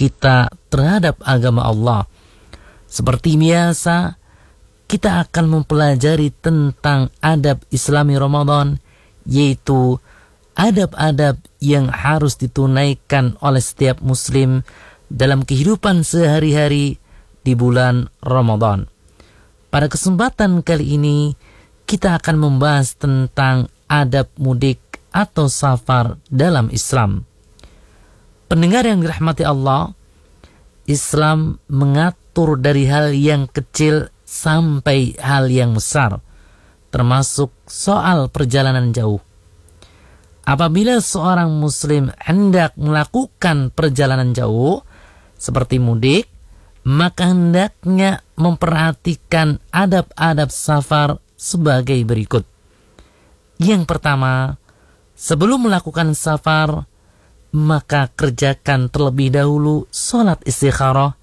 kita terhadap agama Allah. Seperti biasa, kita akan mempelajari tentang adab Islami Ramadan, yaitu adab-adab yang harus ditunaikan oleh setiap muslim dalam kehidupan sehari-hari di bulan Ramadan. Pada kesempatan kali ini, kita akan membahas tentang adab mudik atau safar dalam Islam. Pendengar yang dirahmati Allah, Islam mengatur dari hal yang kecil sampai hal yang besar, termasuk soal perjalanan jauh. Apabila seorang muslim hendak melakukan perjalanan jauh seperti mudik, maka hendaknya memperhatikan adab-adab safar sebagai berikut. Yang pertama, sebelum melakukan safar, maka kerjakan terlebih dahulu sholat istikharah,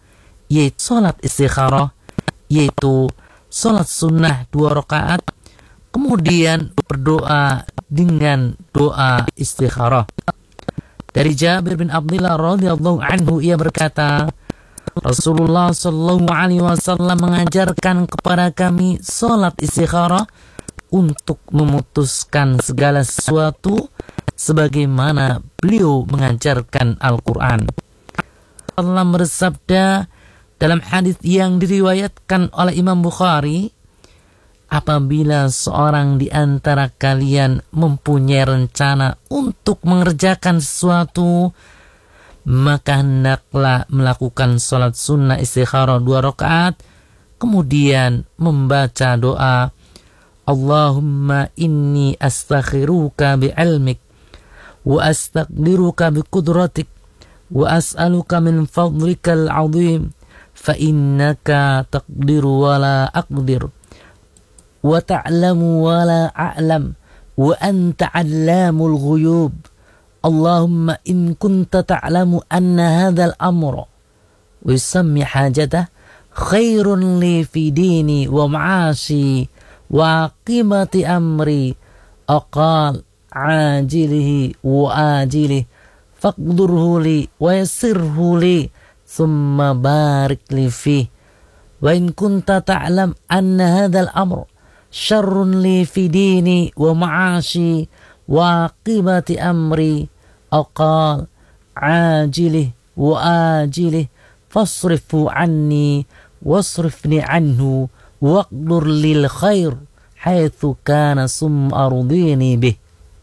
yaitu sholat sunnah 2 rakaat, kemudian berdoa dengan doa istikharah. Dari Jabir bin Abdullah radhiyallahu anhu, ia berkata, Rasulullah sallallahu alaihi wasallam mengajarkan kepada kami sholat istikharah untuk memutuskan segala sesuatu sebagaimana beliau mengajarkan Al-Quran. Allah bersabda dalam hadis yang diriwayatkan oleh Imam Bukhari, apabila seorang di antara kalian mempunyai rencana untuk mengerjakan sesuatu, maka hendaklah melakukan sholat sunnah istikharah 2 rakaat, kemudian membaca doa, Allahumma inni astakhiruka bi'ilmik wa astaqdiruka biqudratik wa as'aluka min fadlikal azim fa innaka taqdiru wa la aqdir wa ta'lamu wa la a'lam wa anta 'allamul ghuyub. Allahumma in kunta ta'lamu anna hadzal amra wa yusammi hajatah khairun li fi dini wa ma'ashi wa aqibati amri aqal ajilihi wa ajilihi faqdurhu li wa yassirhu li thumma barik li fih wa in kunta ta'lam anna hadzal amr syarrun li fi dini wa ma'ashi wa aqibati amri aqal ajilih wa ajilih fasrifu anni wasrifni anhu waqdur lil khair haitsu kana sum'ardini bih.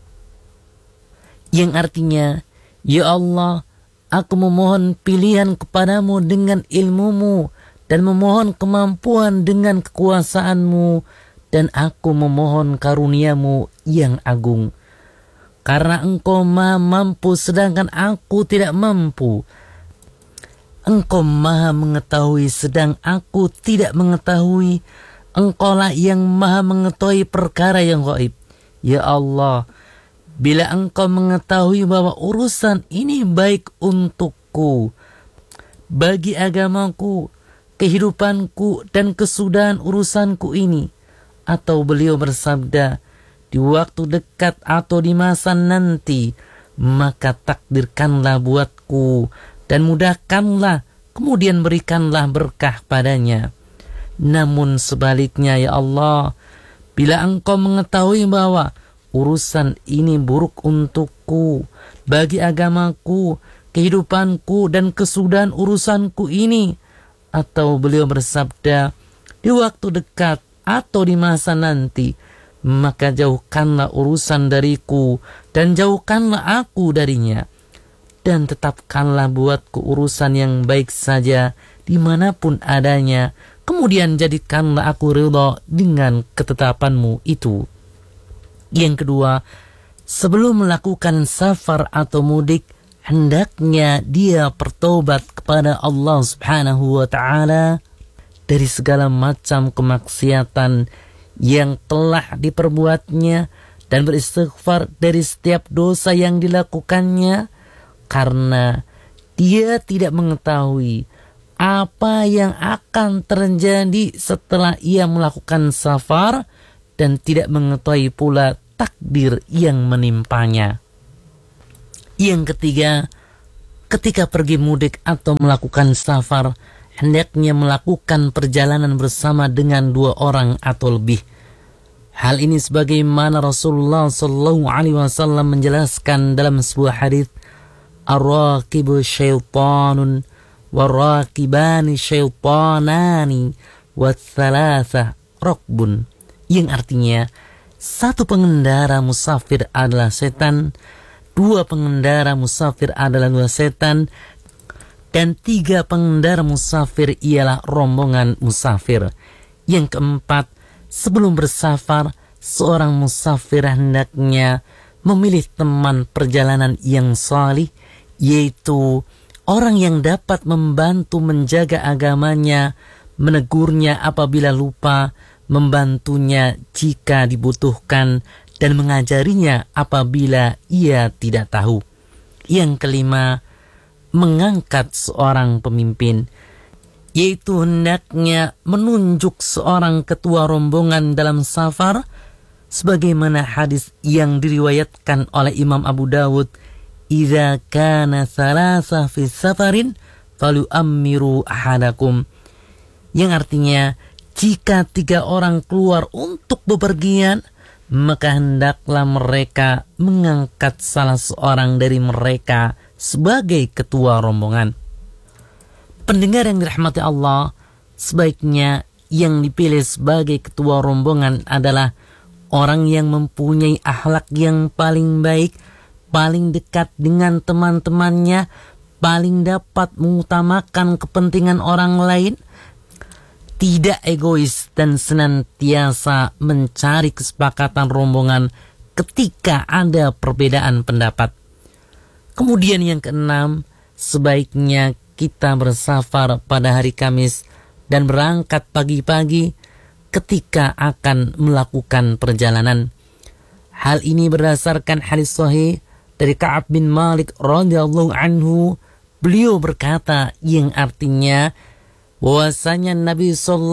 Yang artinya, ya Allah, aku memohon pilihan kepadamu dengan ilmumu dan memohon kemampuan dengan kekuasaanmu, dan aku memohon karuniamu yang agung. Karena engkau maha mampu sedangkan aku tidak mampu. Engkau maha mengetahui sedang aku tidak mengetahui. Engkaulah yang maha mengetahui perkara yang gaib. Ya Allah, bila engkau mengetahui bahwa urusan ini baik untukku, bagi agamaku, kehidupanku, dan kesudahan urusanku ini, atau beliau bersabda, di waktu dekat atau di masa nanti, maka takdirkanlah buatku dan mudahkanlah, kemudian berikanlah berkah padanya. Namun sebaliknya, ya Allah, bila engkau mengetahui bahwa urusan ini buruk untukku, bagi agamaku, kehidupanku, dan kesudahan urusanku ini, atau beliau bersabda, di waktu dekat atau di masa nanti, maka jauhkanlah urusan dariku dan jauhkanlah aku darinya, dan tetapkanlah buatku urusan yang baik saja dimanapun adanya, kemudian jadikanlah aku ridha dengan ketetapanmu itu. Yang kedua, sebelum melakukan safar atau mudik, hendaknya dia bertobat kepada Allah Subhanahu wa ta'ala dari segala macam kemaksiatan yang telah diperbuatnya dan beristighfar dari setiap dosa yang dilakukannya, karena dia tidak mengetahui apa yang akan terjadi setelah ia melakukan safar dan tidak mengetahui pula takdir yang menimpanya. Yang ketiga, ketika pergi mudik atau melakukan safar, hendaknya melakukan perjalanan bersama dengan 2 orang atau lebih. Hal ini sebagaimana Rasulullah SAW menjelaskan dalam sebuah hadis, "Ar-raqibu syaitanun, war-raqibani syaitanani, wa-tsalatsa raqbun." Yang artinya, 1 pengendara musafir adalah setan, 2 pengendara musafir adalah 2 setan, dan 3 pengendara musafir ialah rombongan musafir. Yang keempat, sebelum bersafar, seorang musafir hendaknya memilih teman perjalanan yang salih, yaitu orang yang dapat membantu menjaga agamanya, menegurnya apabila lupa, membantunya jika dibutuhkan, dan mengajarinya apabila ia tidak tahu. Yang kelima, mengangkat seorang pemimpin, yaitu hendaknya menunjuk seorang ketua rombongan dalam safar, sebagaimana hadis yang diriwayatkan oleh Imam Abu Dawud, "Idza kana thalatha fi safarin falyu'ammiru ahadakum." Yang artinya, jika 3 orang keluar untuk bepergian, maka hendaklah mereka mengangkat salah seorang dari mereka sebagai ketua rombongan. Pendengar yang dirahmati Allah, sebaiknya yang dipilih sebagai ketua rombongan adalah orang yang mempunyai akhlak yang paling baik, paling dekat dengan teman-temannya, paling dapat mengutamakan kepentingan orang lain, tidak egois, dan senantiasa mencari kesepakatan rombongan ketika ada perbedaan pendapat. Kemudian yang keenam, sebaiknya kita bersafar pada hari Kamis dan berangkat pagi-pagi ketika akan melakukan perjalanan. Hal ini berdasarkan hadis sahih dari Ka'ab bin Malik radhiyallahu anhu. Beliau berkata, yang artinya bahwasanya Nabi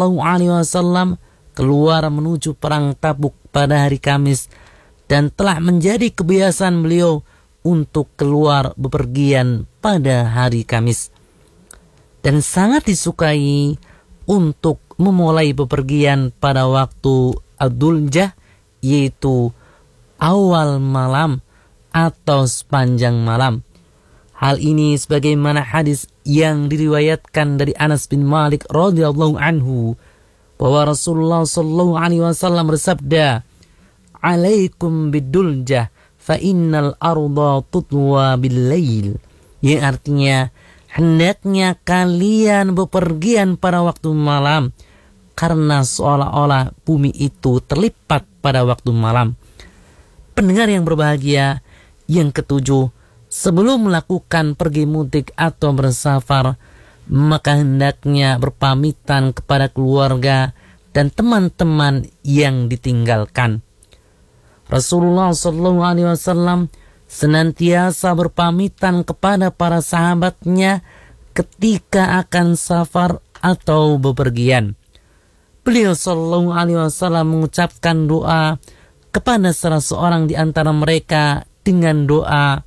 SAW keluar menuju perang Tabuk pada hari Kamis, dan telah menjadi kebiasaan beliau untuk keluar bepergian pada hari Kamis, dan sangat disukai untuk memulai bepergian pada waktu Ad-Duljah, yaitu awal malam atau sepanjang malam. Hal ini sebagaimana hadis yang diriwayatkan dari Anas bin Malik radhiyallahu anhu, bahwa Rasulullah sallallahu alaihi wasallam bersabda, "Alaikum biduljah fa innal arda tutwa bil-lail." Yang artinya, hendaknya kalian bepergian pada waktu malam, karena seolah-olah bumi itu terlipat pada waktu malam. Pendengar yang berbahagia, yang ketujuh, sebelum melakukan pergi mudik atau bersafar, maka hendaknya berpamitan kepada keluarga dan teman-teman yang ditinggalkan. Rasulullah SAW senantiasa berpamitan kepada para sahabatnya ketika akan safar atau bepergian. Beliau SAW mengucapkan doa kepada salah seorang di antara mereka dengan doa,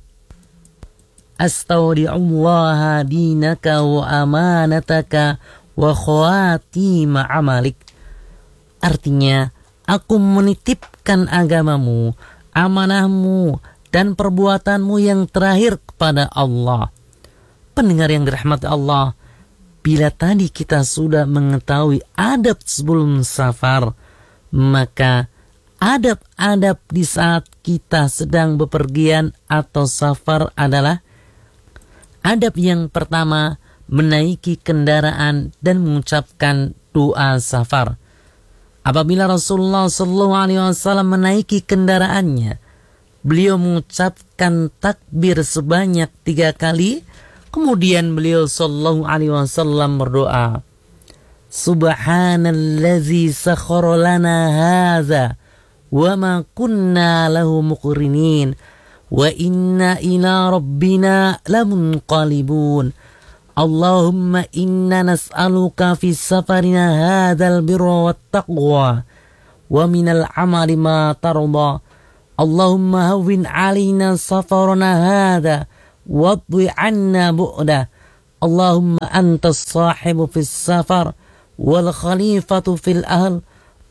"Astaudi'ullaha dinaka wa amanataka wa khawatima amalik." Artinya, aku menitipkan agamamu, amanahmu, dan perbuatanmu yang terakhir kepada Allah. Pendengar yang dirahmati Allah, bila tadi kita sudah mengetahui adab sebelum safar, maka adab-adab di saat kita sedang bepergian atau safar adalah: adab yang pertama, menaiki kendaraan dan mengucapkan doa safar. Apabila Rasulullah SAW menaiki kendaraannya, beliau mengucapkan takbir sebanyak 3 kali. Kemudian beliau SAW berdoa, "Subhanallazi sakhkhara lana hadza wa ma kunna lahu muqrinin wa inna ila rabbina lamunqalibun. Allahumma inna nas'aluka fi safarina hadzal birra wat taqwa wa minal amali ma tarda. Allahumma hawwin 'alaina safarana hadza wadwi anna bu'dah. Allahumma antas sahibu fis safar wal khalifatu fil ahl.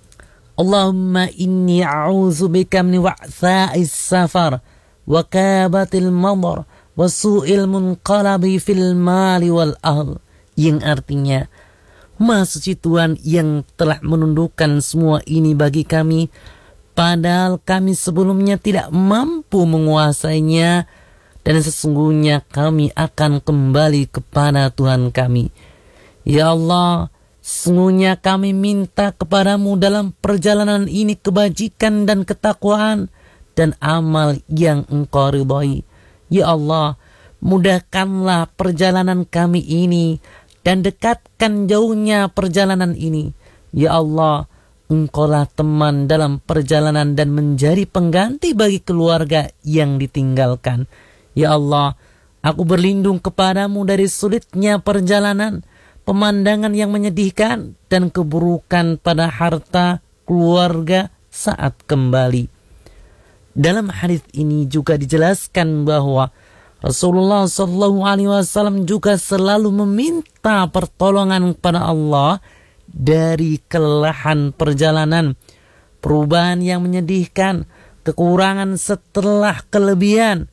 Allahumma inni a'udzu bika min wa'tha'is safar wa kabatil madar wa su'il munqalabi fil mali wal ahl. Yang artinya, Maha Suci Tuhan yang telah menundukkan semua ini bagi kami, padahal kami sebelumnya tidak mampu menguasainya, dan sesungguhnya kami akan kembali kepada Tuhan kami. Ya Allah, sesungguhnya kami minta kepadamu dalam perjalanan ini kebajikan dan ketakwaan dan amal yang Engkau ridhai. Ya Allah, mudahkanlah perjalanan kami ini dan dekatkan jauhnya perjalanan ini. Ya Allah, Engkaulah teman dalam perjalanan dan menjadi pengganti bagi keluarga yang ditinggalkan. Ya Allah, aku berlindung kepadamu dari sulitnya perjalanan, pemandangan yang menyedihkan, dan keburukan pada harta keluarga saat kembali. Dalam hadis ini juga dijelaskan bahwa Rasulullah SAW juga selalu meminta pertolongan kepada Allah dari kelelahan perjalanan, perubahan yang menyedihkan, kekurangan setelah kelebihan,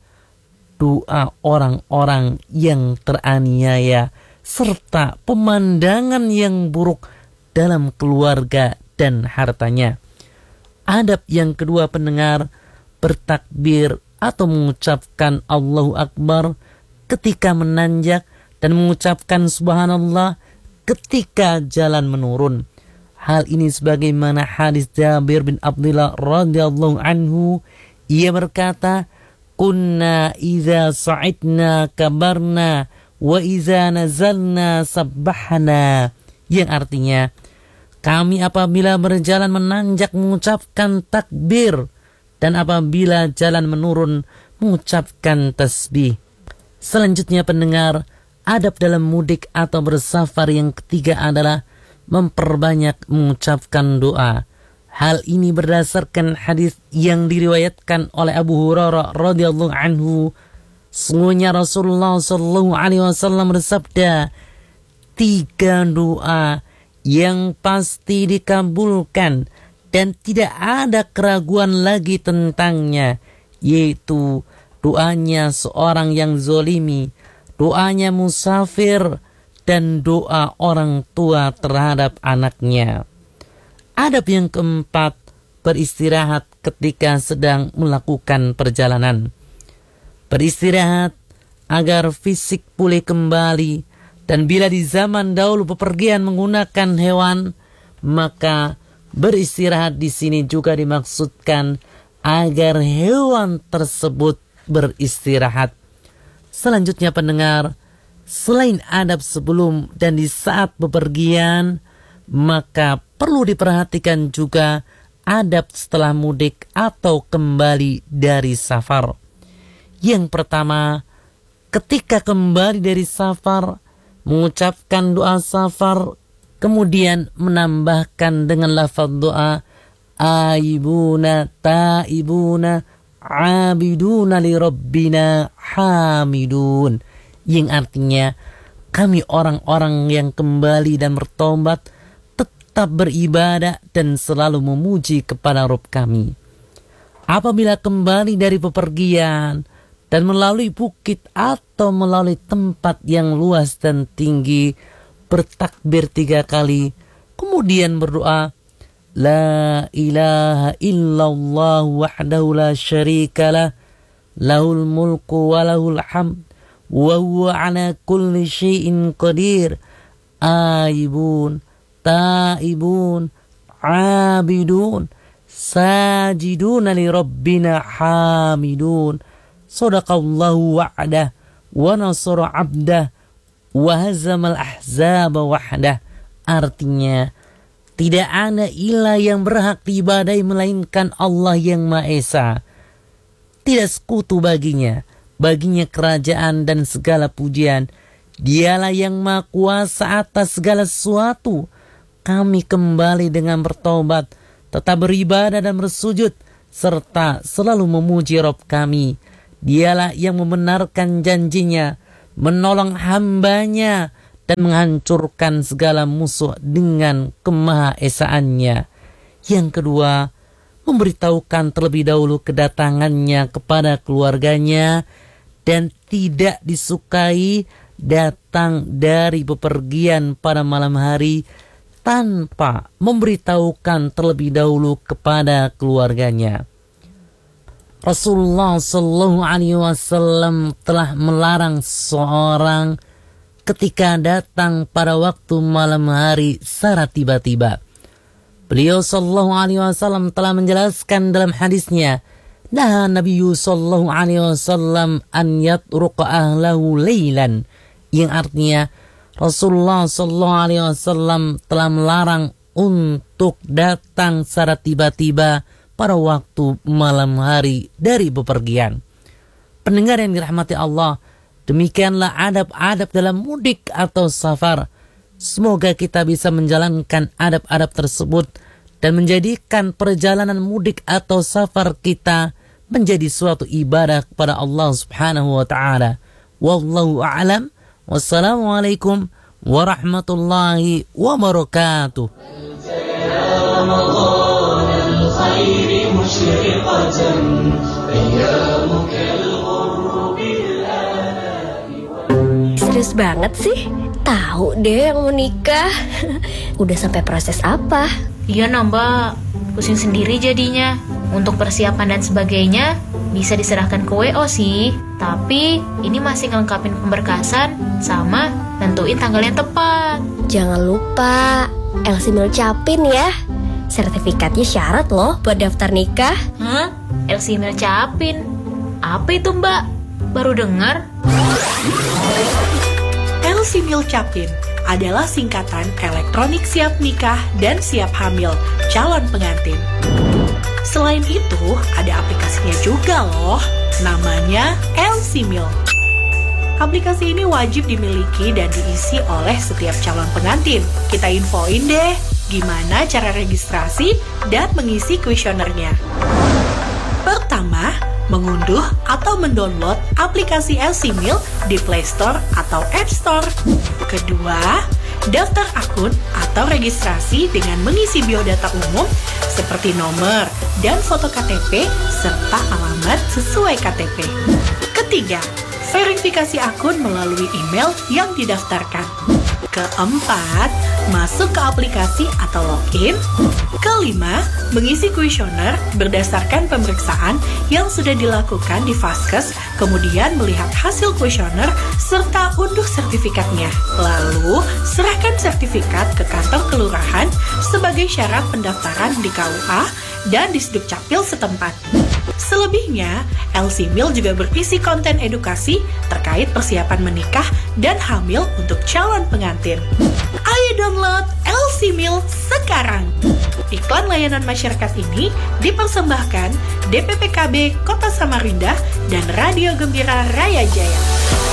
doa orang-orang yang teraniaya, serta pemandangan yang buruk dalam keluarga dan hartanya. Adab yang kedua pendengar, bertakbir atau mengucapkan Allahu Akbar ketika menanjak dan mengucapkan Subhanallah ketika jalan menurun. Hal ini sebagaimana hadis Jabir bin Abdullah radhiyallahu anhu, ia berkata, kunna idza sa'idna kabarna wa idza nazalna sabbahna. Yang artinya, kami apabila berjalan menanjak mengucapkan takbir, dan apabila jalan menurun mengucapkan tasbih. Selanjutnya pendengar, adab dalam mudik atau bersafar yang ketiga adalah memperbanyak mengucapkan doa. Hal ini berdasarkan hadis yang diriwayatkan oleh Abu Hurairah radhiyallahu anhu. Sesungguhnya Rasulullah SAW bersabda, 3 doa yang pasti dikabulkan dan tidak ada keraguan lagi tentangnya, yaitu doanya seorang yang zolimi, doanya musafir, dan doa orang tua terhadap anaknya. Adab yang keempat, beristirahat ketika sedang melakukan perjalanan. Beristirahat agar fisik pulih kembali, dan bila di zaman dahulu bepergian menggunakan hewan, maka beristirahat di sini juga dimaksudkan agar hewan tersebut beristirahat. Selanjutnya pendengar, selain adab sebelum dan di saat bepergian, maka perlu diperhatikan juga adab setelah mudik atau kembali dari safar. Yang pertama, ketika kembali dari safar, mengucapkan doa safar, kemudian menambahkan dengan lafaz doa aibuna, taibuna, abiduna li rabbina hamidun, yang artinya kami orang-orang yang kembali dan bertobat, tetap beribadah dan selalu memuji kepada Rabb kami. Apabila kembali dari bepergian dan melalui bukit atau melalui tempat yang luas dan tinggi, bertakbir 3 kali, kemudian berdoa, La ilaha illallah wahdahu la syarikalah, lahul mulku wa lahul hamd, wa huwa ala kulli syai'in qadir, aibun, taibun, abidun, sajidun li rabbina hamidun, sadaqallahu wa'dah, wa nasara abdah, wa hazamal ahzaba wahdah. Artinya, tidak ada ilah yang berhak diibadai melainkan Allah yang Maha Esa. Tidak sekutu baginya kerajaan dan segala pujian. Dialah yang Maha Kuasa atas segala sesuatu. Kami kembali dengan bertobat, tetap beribadah dan bersujud, serta selalu memuji Rabb kami. Dialah yang membenarkan janjinya, menolong hambanya, dan menghancurkan segala musuh dengan kemahaesaannya. Yang kedua, memberitahukan terlebih dahulu kedatangannya kepada keluarganya dan tidak disukai datang dari bepergian pada malam hari tanpa memberitahukan terlebih dahulu kepada keluarganya. Rasulullah Shallallahu Alaihi Wasallam telah melarang seorang ketika datang pada waktu malam hari secara tiba-tiba. Beliau Shallallahu Alaihi Wasallam telah menjelaskan dalam hadisnya, nah Nabi Shallallahu Alaihi Wasallam an yatruqa ahlahu laylan, yang artinya Rasulullah Shallallahu Alaihi Wasallam telah melarang untuk datang secara tiba-tiba pada waktu malam hari dari bepergian. Pendengar yang dirahmati Allah, demikianlah adab-adab dalam mudik atau safar. Semoga kita bisa menjalankan adab-adab tersebut dan menjadikan perjalanan mudik atau safar kita menjadi suatu ibadah kepada Allah Subhanahu wa taala. Wallahu a'lam. Wassalamualaikum warahmatullahi wabarakatuh. Serius banget sih? Tahu deh yang mau nikah. Udah sampai proses apa? Iya Mbak, pusing sendiri jadinya. Untuk persiapan dan sebagainya bisa diserahkan ke WO sih. Tapi ini masih ngelengkapin pemberkasan sama nentuin tanggal yang tepat. Jangan lupa LC Capin ya. Sertifikatnya syarat loh buat daftar nikah. Hah? LC Capin? Apa itu Mbak? Baru dengar. LC Capin adalah singkatan elektronik siap nikah dan siap hamil calon pengantin. Selain itu, ada aplikasinya juga loh, namanya LC Mil. Aplikasi ini wajib dimiliki dan diisi oleh setiap calon pengantin. Kita infoin deh, gimana cara registrasi dan mengisi kuesionernya. Pertama, mengunduh atau mendownload aplikasi LC Mil di Play Store atau App Store. Kedua, daftar akun atau registrasi dengan mengisi biodata umum seperti nomor dan foto KTP serta alamat sesuai KTP. Ketiga, verifikasi akun melalui email yang didaftarkan. Keempat, masuk ke aplikasi atau login. Kelima, mengisi kuesioner berdasarkan pemeriksaan yang sudah dilakukan di Vaskes, kemudian melihat hasil kuesioner serta unduh sertifikatnya. Lalu, serahkan sertifikat ke kantor kelurahan sebagai syarat pendaftaran di KUA dan di Sdukcapil setempat. Selebihnya, LC Mil juga berisi konten edukasi terkait persiapan menikah dan hamil untuk calon pengantin. Ayo download LC Mil sekarang. Iklan layanan masyarakat ini dipersembahkan DPPKB Kota Samarinda dan Radio Gembira Raya Jaya.